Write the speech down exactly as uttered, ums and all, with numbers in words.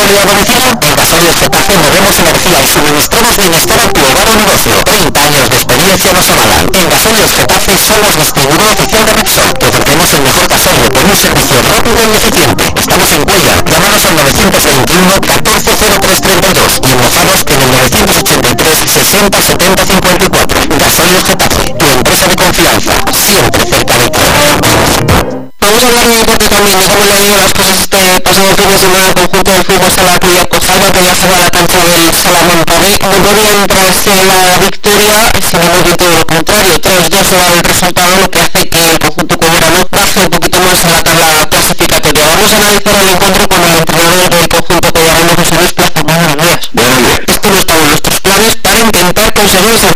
actualidad valenciana? En Gasolios Getafe movemos energía y suministramos bienestar a tu hogar o negocio. treinta años de experiencia nos avalan. En Gasolios Getafe somos distribuidor oficial de Repsol. Te ofrecemos el mejor gasoil con un servicio rápido y eficiente. Estamos en Cuellar. Llámanos al novecientos veintiuno catorce cero tres treinta y dos y en Mojados en el novecientos ochenta y tres sesenta setenta cincuenta y cuatro. Gasolios Getafe, tu empresa de confianza, siempre cerca de ti. Vamos a hablar de deporte también, de cómo le han ido las cosas este pasado fin de semana al conjunto del fútbol sala Cuya Posada, que ya se va a la cancha del Salamanca B. Muy bien tras la victoria, se ve muy bien todo lo contrario. tres dos se va el resultado, lo que hace que el conjunto cuyano baje un poquito más a la tabla clasificatoria. Vamos a analizar el encuentro con el entrenador del conjunto cuyano, José Luis Plaza. Buenos días. Buenos días. Esto no estaba en nuestros planes para intentar conseguir esa